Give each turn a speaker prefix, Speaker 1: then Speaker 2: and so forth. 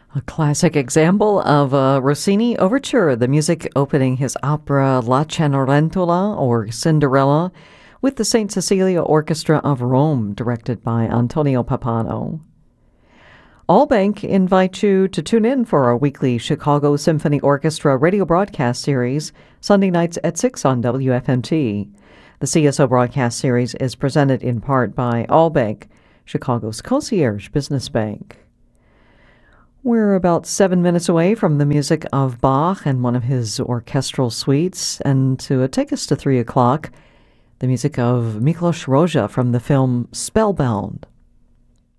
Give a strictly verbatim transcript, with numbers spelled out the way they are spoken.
Speaker 1: A classic example of a Rossini overture, the music opening his opera La Cenerentola, or Cinderella, with the Saint Cecilia Orchestra of Rome, directed by Antonio Pappano. Allbank invites you to tune in for our weekly Chicago Symphony Orchestra radio broadcast series, Sunday nights at six on W F M T. The C S O broadcast series is presented in part by Allbank, Chicago's concierge business bank. We're about seven minutes away from the music of Bach and one of his orchestral suites, and to take us to three o'clock, the music of Miklos Rozsa from the film Spellbound.